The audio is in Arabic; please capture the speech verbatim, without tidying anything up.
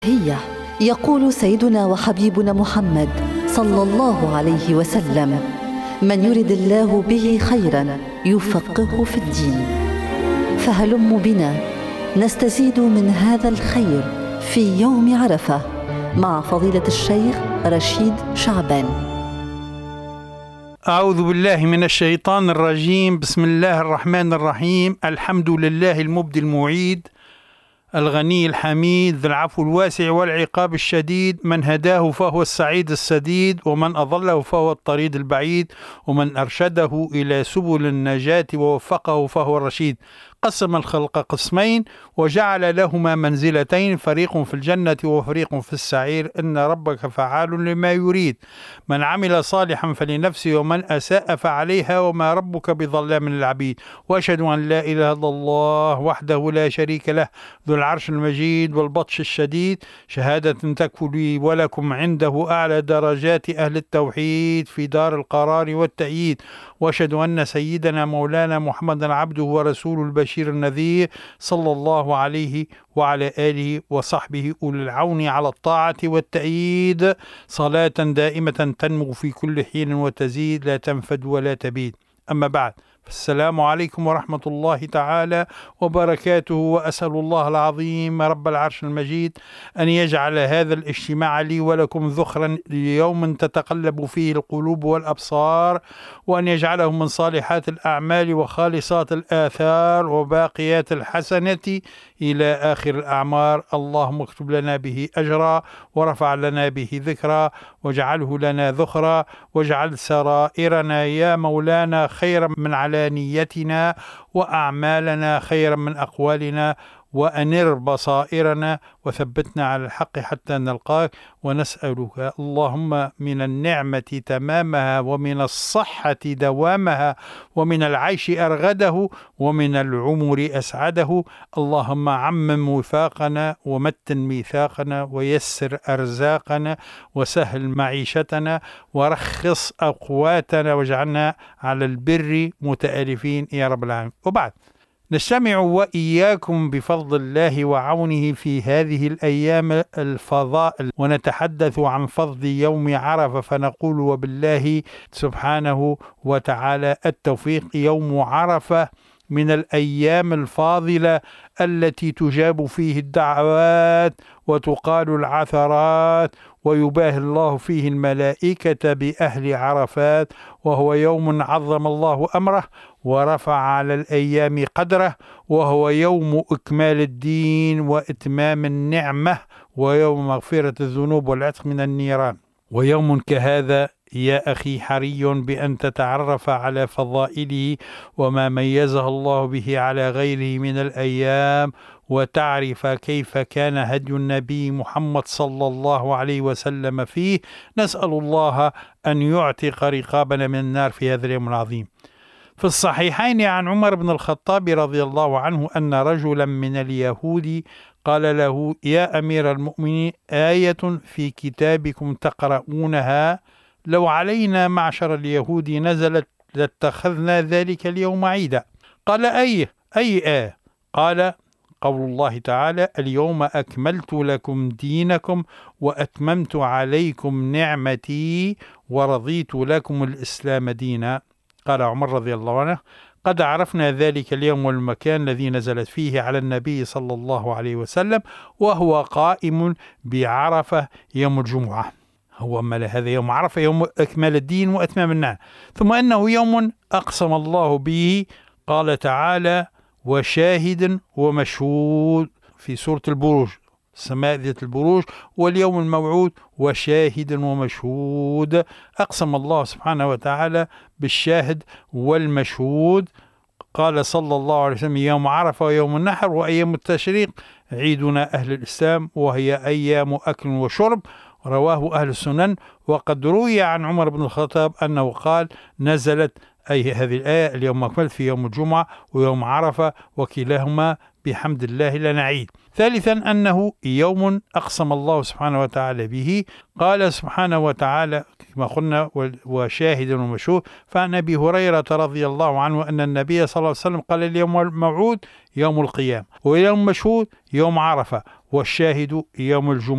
هي يقول سيدنا وحبيبنا محمد صلى الله عليه وسلم: من يرد الله به خيرا يفقهه في الدين. فهلم بنا نستزيد من هذا الخير في يوم عرفة مع فضيلة الشيخ رشيد شعبان. أعوذ بالله من الشيطان الرجيم. بسم الله الرحمن الرحيم. الحمد لله المبدي المعيد الغني الحميد ذي العفو الواسع والعقاب الشديد، من هداه فهو السعيد السديد، ومن أضله فهو الطريد البعيد، ومن أرشده إلى سبل النجاة ووفقه فهو الرشيد. قسم الخلق قسمين وجعل لهما منزلتين، فريق في الجنة وفريق في السعير، إن ربك فعال لما يريد. من عمل صالحا فلنفسه ومن أساء فعليها وما ربك بظلام للعبيد. وأشهد أن لا إله إلا الله وحده لا شريك له ذو العرش المجيد والبطش الشديد، شهادة تكفي لي ولكم عنده أعلى درجات أهل التوحيد في دار القرار والتأييد. وأشهد أن سيدنا مولانا محمدا عبده ورسوله البشير النذير، صلى الله عليه وعلى آله وصحبه أولي العون على الطاعة والتأييد، صلاة دائمة تنمو في كل حين وتزيد لا تنفد ولا تبيد. أما بعد، السلام عليكم ورحمة الله تعالى وبركاته. وأسأل الله العظيم رب العرش المجيد أن يجعل هذا الاجتماع لي ولكم ذخرا ليوم تتقلب فيه القلوب والأبصار، وأن يجعله من صالحات الأعمال وخالصات الآثار وباقيات الحسنة إلى آخر الأعمار. اللهم اكتب لنا به أجرا ورفع لنا به ذكرا واجعله لنا ذخرا، واجعل سرائرنا يا مولانا خيرا من علانيتنا وأعمالنا خيرا من أقوالنا، وأنر بصائرنا وثبتنا على الحق حتى نلقاك. ونسألك اللهم من النعمة تمامها ومن الصحة دوامها ومن العيش أرغده ومن العمر أسعده. اللهم عمم وفاقنا ومتن ميثاقنا ويسر أرزاقنا وسهل معيشتنا ورخص أقواتنا واجعلنا على البر متآلفين يا رب العالمين. وبعد، نجتمع وإياكم بفضل الله وعونه في هذه الأيام الفضائل ونتحدث عن فضل يوم عرفة، فنقول وبالله سبحانه وتعالى التوفيق. يوم عرفة من الأيام الفاضلة التي تجاب فيه الدعوات وتقال العثرات ويباهي الله فيه الملائكة بأهل عرفات، وهو يوم عظم الله أمره ورفع على الأيام قدره، وهو يوم إكمال الدين وإتمام النعمة، ويوم مغفرة الذنوب والعتق من النيران. ويوم كهذا يا أخي حري بأن تتعرف على فضائله وما ميزه الله به على غيره من الأيام، وتعرف كيف كان هدي النبي محمد صلى الله عليه وسلم فيه. نسأل الله أن يعتق رقابنا من النار في هذا اليوم العظيم. في الصحيحين عن عمر بن الخطاب رضي الله عنه أن رجلا من اليهود قال له: يا أمير المؤمنين، آية في كتابكم تقرؤونها لو علينا معشر اليهود نزلت لاتخذنا ذلك اليوم عيدا. قال: أي أي آية؟ قال: قول الله تعالى: اليوم أكملت لكم دينكم وأتممت عليكم نعمتي ورضيت لكم الإسلام دينا. قال عمر رضي الله عنه: قد عرفنا ذلك اليوم والمكان الذي نزلت فيه على النبي صلى الله عليه وسلم، وهو قائم بعرفة يوم الجمعة. هو ما هذا يوم عرفة يوم إكمال الدين وأتمام النعمة، ثم أنه يوم أقسم الله به. قال تعالى: وشاهد ومشهود في سورة البروج، السماء ذات البروج، واليوم الموعود وشاهد ومشهود. أقسم الله سبحانه وتعالى بالشاهد والمشهود. قال صلى الله عليه وسلم: يوم عرفة ويوم النحر وأيام التشريق عيدنا أهل الإسلام، وهي أيام أكل وشرب. رواه أهل السنن. وقد روي عن عمر بن الخطاب أنه قال: نزلت أي هذه الآية اليوم أكملت في يوم الجمعة ويوم عرفة، وكلاهما بحمد الله لنا عيد. ثالثا أنه يوم أقسم الله سبحانه وتعالى به. قال سبحانه وتعالى كما قلنا: وشاهد ومشهود. فعن أبي هريرة رضي الله عنه أن النبي صلى الله عليه وسلم قال: اليوم الموعود يوم القيامة، ويوم مشهود يوم عرفة، والشاهد يوم الجمعة.